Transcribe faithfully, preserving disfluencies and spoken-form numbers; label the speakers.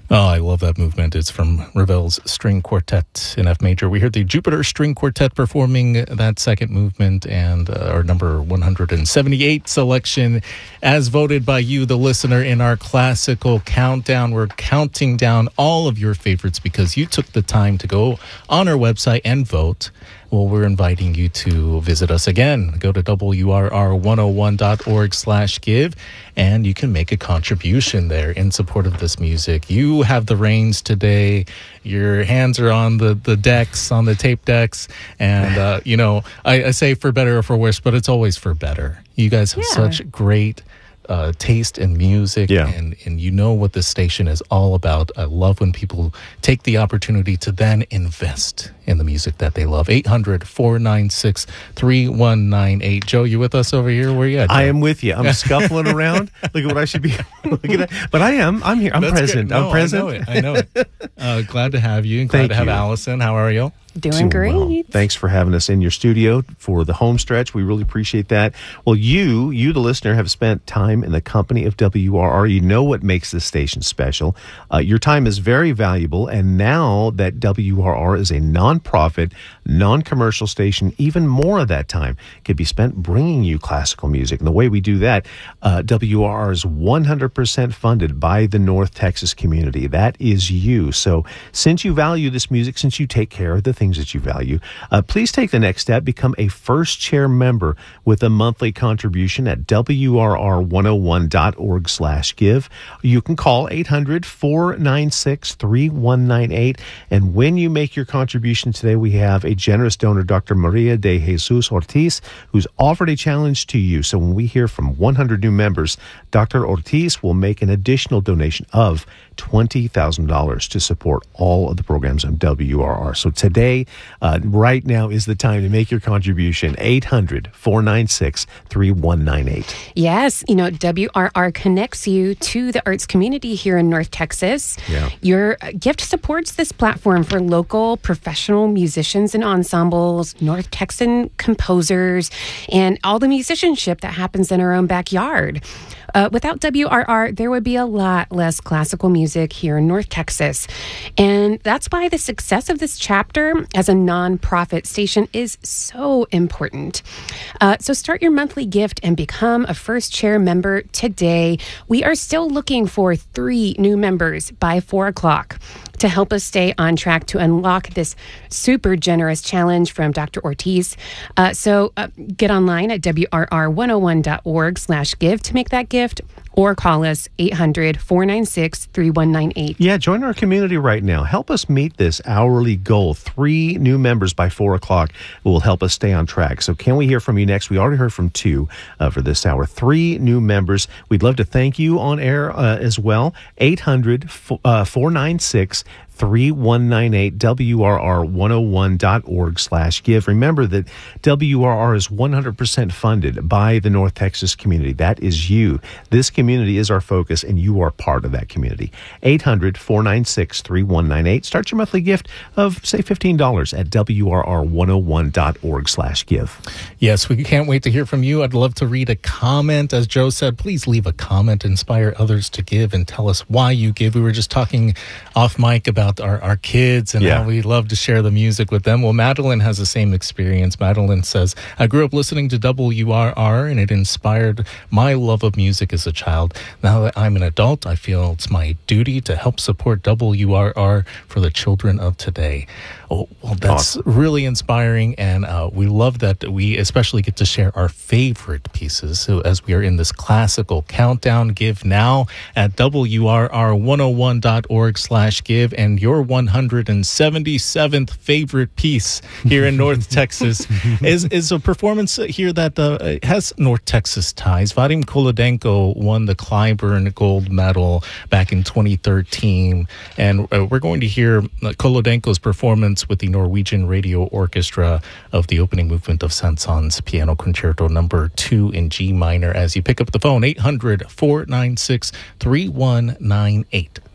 Speaker 1: Oh, I love that movement. It's from Ravel's String Quartet in F major. We heard the Jupiter String Quartet performing that second movement, and uh, our number one hundred seventy-eight selection, as voted by you, the listener, in our classical countdown. We're counting down all of your favorites because you took the time to go on our website and vote. Well, we're inviting you to visit us again. Go to W R R one oh one dot org slash give, and you can make a contribution there in support of this music. You have the reins today. Your hands are on the, the decks, on the tape decks. And, uh, you know, I, I say for better or for worse, but it's always for better. You guys have
Speaker 2: Yeah.
Speaker 1: such great Uh, taste in music,
Speaker 3: Yeah.
Speaker 1: and, and you know what this station is all about. I love when people take the opportunity to then invest in the music that they love. eight hundred, four nine six, three one nine eight. Joe, you with us over here? Where you at, Joe?
Speaker 3: I am with you. I'm scuffling around. Look at what I should be looking at. But I am. I'm here. I'm
Speaker 1: That's
Speaker 3: present.
Speaker 1: good. No,
Speaker 3: I'm present.
Speaker 1: I know it. I know it. Uh, glad to have you. And glad
Speaker 3: Thank
Speaker 1: to have
Speaker 3: you.
Speaker 1: Allison. How are you?
Speaker 2: Doing great.
Speaker 3: Well, thanks for having us in your studio for the home stretch. We really appreciate that. Well, you, you, the listener, have spent time in the company of W R R. You know what makes this station special. Uh, your time is very valuable. And now that W R R is a nonprofit, non-commercial station, even more of that time could be spent bringing you classical music. And the way we do that, uh, W R R is one hundred percent funded by the North Texas community. That is you. So since you value this music, since you take care of the things that you value, uh, please take the next step. Become a first chair member with a monthly contribution at W R R one oh one dot org slash give. You can call eight hundred, four nine six, three one nine eight. And when you make your contribution today, we have a generous donor, Doctor Maria de Jesus Ortiz, who's offered a challenge to you. So when we hear from one hundred new members, Doctor Ortiz will make an additional donation of twenty thousand dollars to support all of the programs on W R R. So today, uh, right now is the time to make your contribution. eight hundred, four nine six, three one nine eight.
Speaker 2: Yes, you know, W R R connects you to the arts community here in North Texas.
Speaker 3: Yeah.
Speaker 2: Your gift supports this platform for local professional musicians and ensembles, North Texan composers, and all the musicianship that happens in our own backyard. Uh, without W R R, there would be a lot less classical music here in North Texas. And that's why the success of this chapter as a nonprofit station is so important. Uh, so start your monthly gift and become a first chair member today. We are still looking for three new members by four o'clock to help us stay on track to unlock this super generous challenge from Doctor Ortiz. Uh, so uh, get online at W R R one oh one dot org slash give to make that gift, or call us eight hundred, four nine six, three one nine eight.
Speaker 3: Yeah, join our community right now. Help us meet this hourly goal. Three new members by four o'clock will help us stay on track. So can we hear from you next? We already heard from two uh, for this hour. Three new members. We'd love to thank you on air uh, as well. eight hundred, four nine six, three one nine eight, W R R one oh one dot org slash give. Remember that W R R is one hundred percent funded by the North Texas community. That is you. This community is our focus, and you are part of that community. eight hundred, four nine six, three one nine eight. Start your monthly gift of, say, fifteen dollars at W R R one oh one dot org slash give.
Speaker 1: Yes, we can't wait to hear from you. I'd love to read a comment. As Joe said, please leave a comment, inspire others to give, and tell us why you give. We were just talking off mic about Our, our kids and
Speaker 3: Yeah.
Speaker 1: how we love to share the music with them. Well, Madeline has the same experience. Madeline says, I grew up listening to W R R and it inspired my love of music as a child. Now that I'm an adult, I feel it's my duty to help support W R R for the children of today. Oh, well, that's
Speaker 3: Awesome.
Speaker 1: really inspiring, and uh, we love that we especially get to share our favorite pieces. So as we are in this classical countdown, give now at W R R one oh one dot org slash give, and your one hundred seventy-seventh favorite piece here in North Texas is, is a performance here that uh, has North Texas ties. Vadim Kolodenko won the Clyburn Gold Medal back in twenty thirteen, and uh, we're going to hear Kolodenko's performance with the Norwegian Radio Orchestra of the opening movement of Saint-Saëns Piano Concerto number two in G minor as you pick up the phone, eight hundred, four nine six, three one nine eight.